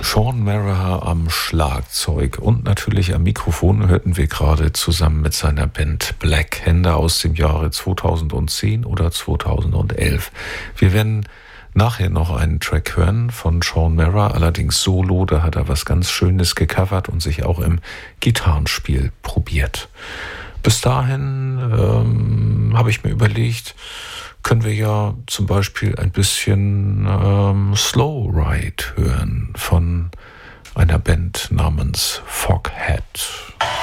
Sean Mara am Schlagzeug und natürlich am Mikrofon hörten wir gerade zusammen mit seiner Band Black Hände aus dem Jahre 2010 oder 2011. Wir werden nachher noch einen Track hören von Sean Mara, allerdings solo, da hat er was ganz Schönes gecovert und sich auch im Gitarrenspiel probiert. Bis dahin habe ich mir überlegt, können wir ja zum Beispiel ein bisschen Slow Ride hören von einer Band namens Foghat.